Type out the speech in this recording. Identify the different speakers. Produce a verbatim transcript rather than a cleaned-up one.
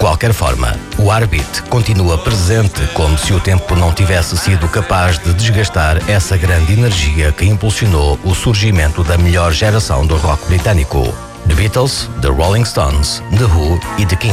Speaker 1: qualquer forma, o R B continua presente como se o tempo não tivesse sido capaz de desgastar essa grande energia que impulsionou o surgimento da melhor geração do rock britânico. The Beatles, The Rolling Stones, The Who e The Kings.